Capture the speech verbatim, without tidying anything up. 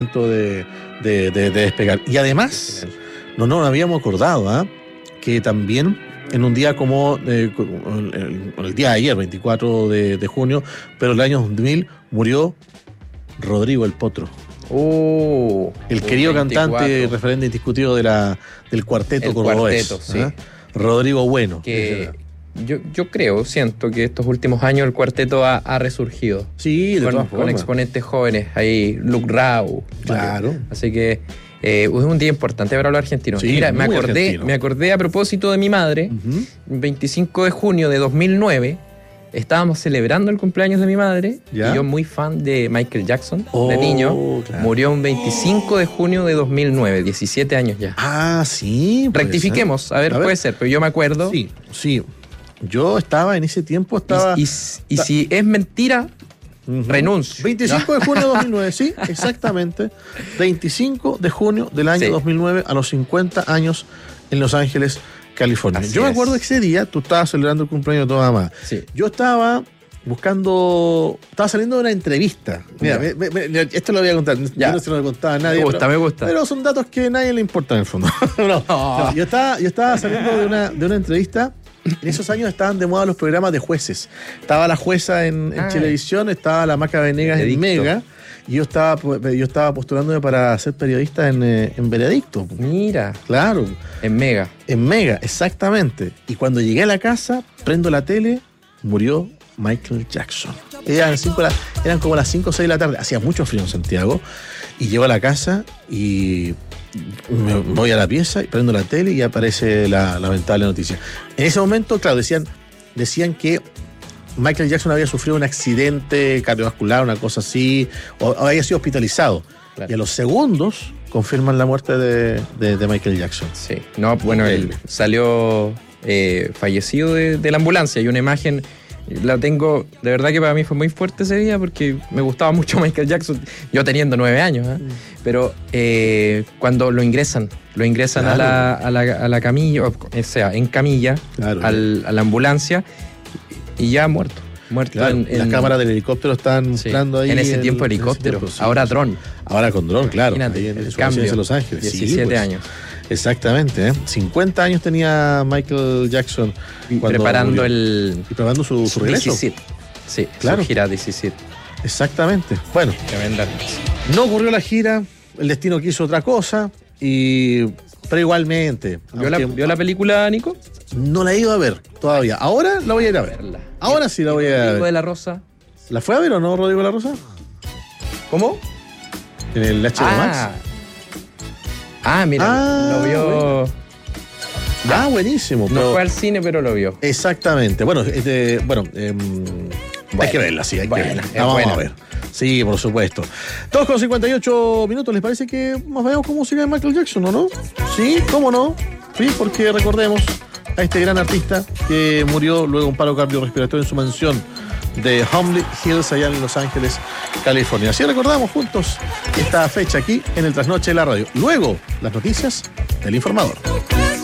De, de, de, de despegar. Y además, no nos habíamos acordado, ¿eh? que también en un día como eh, el, el día de ayer, veinticuatro de, de junio, pero el año dos mil, murió Rodrigo el Potro. Uh, el querido veinticuatro. Cantante, referente indiscutido de la, del cuarteto el cordobés. Cuarteto, sí. ¿eh? Rodrigo Bueno. Que yo, yo creo, siento que estos últimos años el cuarteto ha, ha resurgido. Sí, de con, todas con formas. exponentes jóvenes. Ahí Luke Rau. Claro. Así que eh, es un día importante para los argentinos. Sí, Mira, me muy acordé, argentino. me acordé a propósito de mi madre, Uh-huh. veinticinco de junio de dos mil nueve, estábamos celebrando el cumpleaños de mi madre, ¿Ya? y yo muy fan de Michael Jackson, Oh, de niño, claro. murió un veinticinco de junio de dos mil nueve, diecisiete años ya. Ah, sí. puede Rectifiquemos, ser. a ver, A ver. puede ser, pero yo me acuerdo. Sí, sí. Yo estaba en ese tiempo, estaba... Y, y- y si es mentira, Uh-huh. renuncio. veinticinco de junio de dos mil nueve, sí, exactamente. veinticinco de junio del año Sí. dos mil nueve, a los cincuenta años, en Los Ángeles, California. Así Yo me es. acuerdo que ese día tú estabas celebrando el cumpleaños de tu mamá. Sí. Yo estaba buscando, estaba saliendo de una entrevista. Mira, Ya. me- me- me- esto lo voy a contar. Ya. Yo no se lo contaba a nadie. Me gusta, pero, me gusta. Pero son datos que a nadie le importan en el fondo. No, no, yo, estaba, yo estaba saliendo de una, de una entrevista. En esos años estaban de moda los programas de jueces. Estaba la jueza en, en Ah. Chilevisión, estaba la Maca Venegas en Veredicto. Mega, y yo estaba, yo estaba postulándome para ser periodista en, eh, en Veredicto. Mira, Claro, en Mega. en Mega, exactamente. Y cuando llegué a la casa, prendo la tele, murió Michael Jackson. Eran, cinco, de la- eran como las cinco o seis de la tarde, hacía mucho frío en Santiago, y llego a la casa y me voy a la pieza y prendo la tele y aparece la lamentable noticia. En ese momento, claro, decían, decían que Michael Jackson había sufrido un accidente cardiovascular, una cosa así, o, o había sido hospitalizado. Claro. Y a los segundos confirman la muerte de, de- de Michael Jackson. Sí, no, bueno, él Increíble. salió eh, fallecido de, de la ambulancia y una imagen, la tengo, de verdad que para mí fue muy fuerte ese día porque me gustaba mucho Michael Jackson, yo teniendo nueve años, ¿eh? Mm. Pero eh, cuando lo ingresan, lo ingresan Claro. a, la, a, la, a la camilla, o sea, en camilla, Claro. al, a la ambulancia y ya muerto, muerto Claro, en, las en- cámaras del helicóptero están sí, mostrando ahí. en ese el- tiempo en ese helicóptero, tiempo, sí. ahora dron. Ahora con dron, claro. Imagínate, ahí en, el en su cambio. residencia en Los Ángeles. Sí, diecisiete pues, años. Exactamente, ¿eh? cincuenta años tenía Michael Jackson cuando Preparando murió. el Y preparando su, su regreso. diecisiete. Sí, Claro. su gira diecisiete. Exactamente. Bueno, Tremenda. no ocurrió la gira, el destino quiso otra cosa, y pero igualmente. ¿Vio la, aunque ¿Vio la película, Nico? no la he ido a ver todavía. Ahora la voy a ir a ver. Verla. Ahora sí la voy a Rodrigo de ver. la Rosa. ¿La fue a ver o no, Rodrigo de la Rosa? ¿Cómo? En el H D Ah, Max. ah, mira, Ah, lo vio. Ah, buenísimo. No pero- fue al cine, pero lo vio. Exactamente. Bueno, este, bueno, em, hay Bueno, que verla, sí, hay buena, que verla. es La vamos buena. a ver. Sí, por supuesto. dos con cincuenta y ocho minutos, ¿les parece que nos vayamos con música de Michael Jackson o no? Sí, ¿cómo no? Sí, porque recordemos a este gran artista que murió luego de un paro cardiorrespiratorio en su mansión de Homley Hills, allá en Los Ángeles, California. Así recordamos juntos esta fecha aquí en el Trasnoche de la Radio. Luego, las noticias del informador.